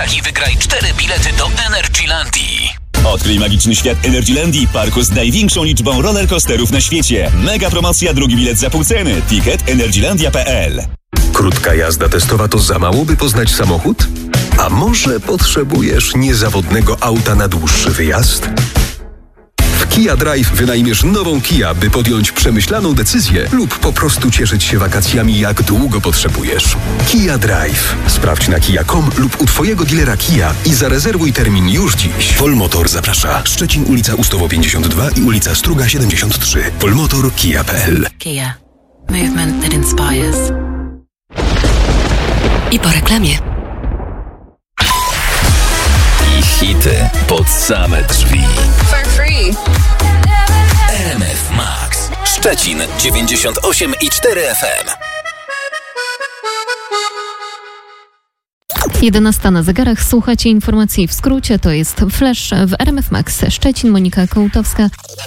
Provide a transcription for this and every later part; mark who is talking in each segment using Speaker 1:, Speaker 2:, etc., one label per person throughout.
Speaker 1: I wygraj 4 bilety do Energylandii.
Speaker 2: Odkryj magiczny świat Energylandii, parku z największą liczbą rollercoasterów na świecie. Mega promocja, drugi bilet za pół ceny. Ticket energylandia.pl.
Speaker 3: Krótka jazda testowa to za mało, by poznać samochód? A może potrzebujesz niezawodnego auta na dłuższy wyjazd? W Kia Drive wynajmiesz nową Kia, by podjąć przemyślaną decyzję lub po prostu cieszyć się wakacjami jak długo potrzebujesz. Kia Drive. Sprawdź na kia.com lub u Twojego dealera Kia i zarezerwuj termin już dziś. Polmotor zaprasza. Szczecin, ulica Ustowo 52 i ulica Struga 73. Polmotor Kia.pl.
Speaker 4: Kia. Movement that inspires. I po reklamie.
Speaker 1: I hity pod same drzwi.
Speaker 5: For free.
Speaker 1: RMF Max. Szczecin 98,4 FM.
Speaker 6: 11 na zegarach. Słuchacie informacji w skrócie. To jest Flash w RMF Max. Szczecin, Monika Kołtowska.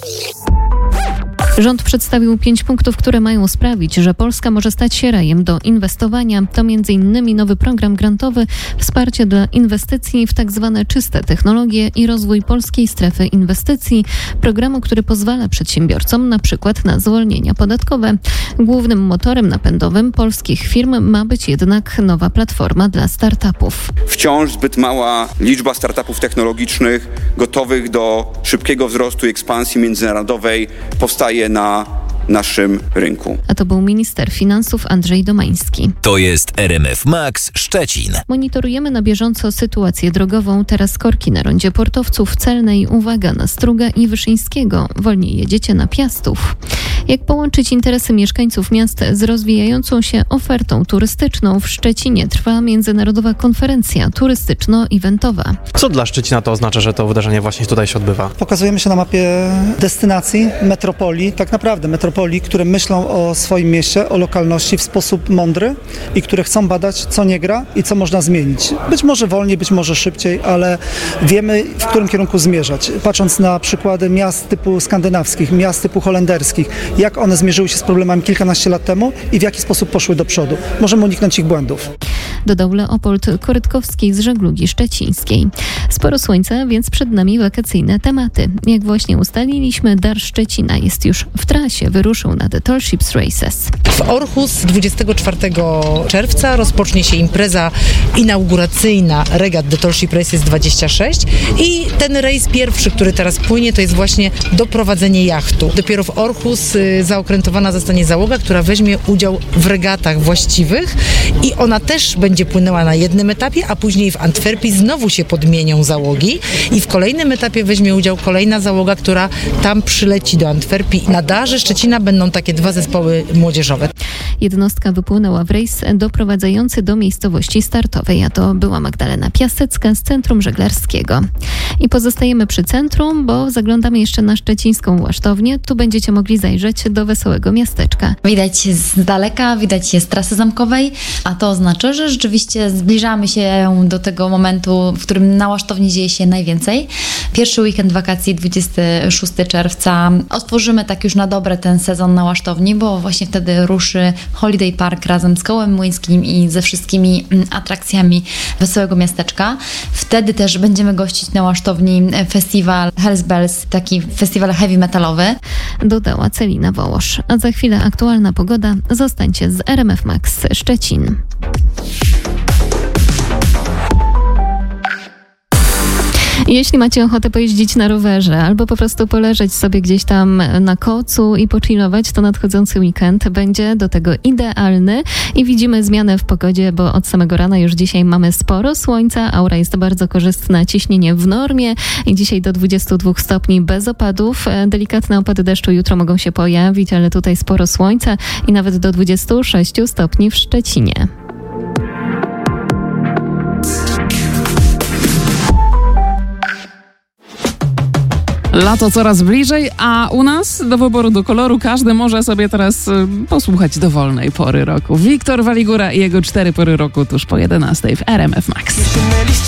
Speaker 6: Rząd przedstawił 5 punktów, które mają sprawić, że Polska może stać się rajem do inwestowania. To m.in. nowy program grantowy, wsparcie dla inwestycji w tak zwane czyste technologie i rozwój polskiej strefy inwestycji, programu, który pozwala przedsiębiorcom na przykład na zwolnienia podatkowe. Głównym motorem napędowym polskich firm ma być jednak nowa platforma dla startupów.
Speaker 7: Wciąż zbyt mała liczba startupów technologicznych gotowych do szybkiego wzrostu i ekspansji międzynarodowej powstaje na naszym rynku.
Speaker 6: A to był minister finansów Andrzej Domański.
Speaker 1: To jest RMF Max Szczecin.
Speaker 6: Monitorujemy na bieżąco sytuację drogową. Teraz korki na rondzie Portowców, Celnej. Uwaga na Struga i Wyszyńskiego. Wolniej jedziecie na Piastów. Jak połączyć interesy mieszkańców miast z rozwijającą się ofertą turystyczną? W Szczecinie trwa międzynarodowa konferencja turystyczno-eventowa.
Speaker 8: Co dla Szczecina to oznacza, że to wydarzenie właśnie tutaj się odbywa?
Speaker 9: Pokazujemy się na mapie destynacji, metropolii, tak naprawdę metropolii, które myślą o swoim mieście, o lokalności w sposób mądry i które chcą badać, co nie gra i co można zmienić. Być może wolniej, być może szybciej, ale wiemy, w którym kierunku zmierzać. Patrząc na przykłady miast typu skandynawskich, miast typu holenderskich, jak one zmierzyły się z problemami kilkanaście lat temu i w jaki sposób poszły do przodu. Możemy uniknąć ich błędów.
Speaker 6: Dodał Leopold Korytkowski z Żeglugi Szczecińskiej. Sporo słońca, więc przed nami wakacyjne tematy. Jak właśnie ustaliliśmy, Dar Szczecina jest już w trasie. Wyruszył na The Tall Ships Races.
Speaker 10: W Orchus 24 czerwca rozpocznie się impreza inauguracyjna regat The Tall Ship Races 26 i ten rejs pierwszy, który teraz płynie, to jest właśnie doprowadzenie jachtu. Dopiero w Orchus zaokrętowana zostanie załoga, która weźmie udział w regatach właściwych i ona też będzie płynęła na jednym etapie, a później w Antwerpii znowu się podmienią załogi i w kolejnym etapie weźmie udział kolejna załoga, która tam przyleci do Antwerpii. Na Darze Szczecina będą takie 2 zespoły młodzieżowe.
Speaker 6: Jednostka wypłynęła w rejs doprowadzający do miejscowości startowej, a to była Magdalena Piasecka z Centrum Żeglarskiego. I pozostajemy przy centrum, bo zaglądamy jeszcze na szczecińską Łasztownię. Tu będziecie mogli zajrzeć do wesołego miasteczka.
Speaker 11: Widać z daleka, widać je z trasy zamkowej, a to oznacza, że rzeczywiście zbliżamy się do tego momentu, w którym na Łasztowni dzieje się najwięcej. Pierwszy weekend wakacji, 26 czerwca. Otworzymy tak już na dobre ten sezon na Łasztowni, bo właśnie wtedy ruszy Holiday Park razem z Kołem Młyńskim i ze wszystkimi atrakcjami wesołego miasteczka. Wtedy też będziemy gościć na Łasztowni festiwal Hells Bells, taki festiwal heavy metalowy.
Speaker 6: Dodała Celina Wołosz. A za chwilę aktualna pogoda. Zostańcie z RMF Max Szczecin. Jeśli macie ochotę pojeździć na rowerze albo po prostu poleżeć sobie gdzieś tam na kocu i pochillować, to nadchodzący weekend będzie do tego idealny i widzimy zmianę w pogodzie, bo od samego rana już dzisiaj mamy sporo słońca, aura jest bardzo korzystna, ciśnienie w normie i dzisiaj do 22 stopni bez opadów. Delikatne opady deszczu jutro mogą się pojawić, ale tutaj sporo słońca i nawet do 26 stopni w Szczecinie.
Speaker 12: Lato coraz bliżej, a u nas do wyboru do koloru każdy może sobie teraz posłuchać dowolnej pory roku. Wiktor Waligura i jego 4 pory roku tuż po 11 w RMF Max.